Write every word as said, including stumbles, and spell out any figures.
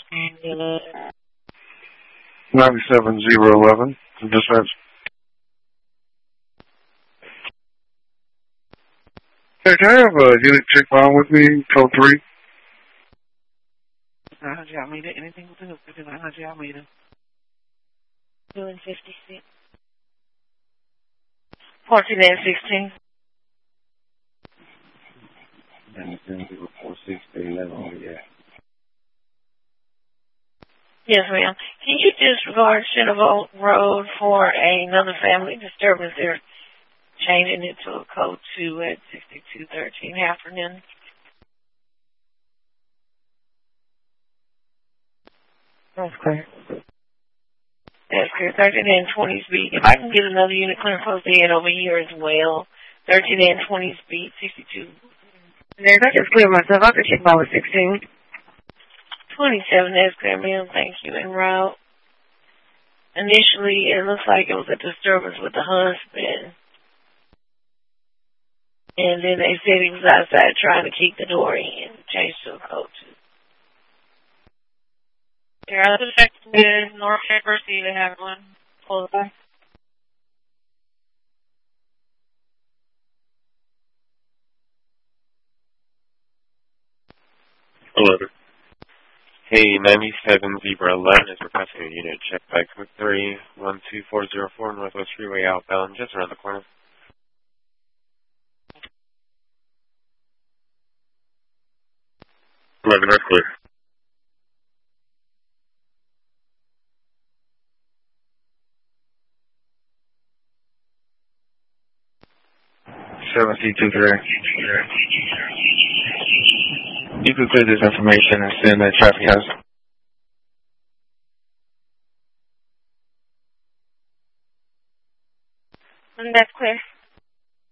ninety-seven zero eleven. Dispatch. Hey, can I have a unit check on with me? Code three. nine hundred Alameda. Anything with the nine hundred Alameda. Doing fifty-six. fourteen and sixteen. four six eleven, yeah. Yes, ma'am. Can you disregard Centerville Road for another family disturbance? They're changing it to a code two at sixty-two thirteen Heffernan. That's clear. That's clear. thirteen and twenty speed. If I can get another unit clear close to head over here as well. thirteen and twenty speed, sixty-two. Yes, I just cleared myself. I could check my with sixteen. twenty-seven, that's clear, ma'am. Thank you. En route. Initially, it looks like it was a disturbance with the husband. And then they said he was outside trying to keep the door in. Changed to a code two. Yeah, I was affected North University to have one close by. eleven. Hey, ninety-seven Zebra eleven is requesting a unit check by Quick three one two four zero four Northwest Freeway outbound, just around the corner. eleven, that's clear. seven C two three. You can clear this information and send that traffic house. And that's clear.